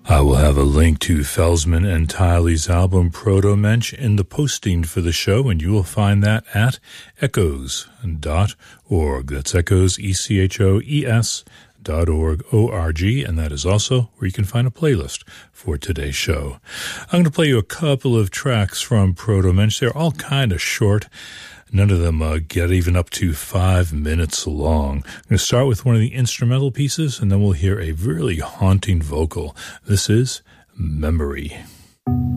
I will have a link to Felsman and Tiley's album Proto-Mensch in the posting for the show, and you will find that at echoes.org. That's echoes, ECHOES.org, O-R-G, and that is also where you can find a playlist for today's show. I'm going to play you a couple of tracks from Proto-Mensch. They're all kind of short. None of them get even up to 5 minutes long. I'm going to start with one of the instrumental pieces, and then we'll hear a really haunting vocal. This is Memory.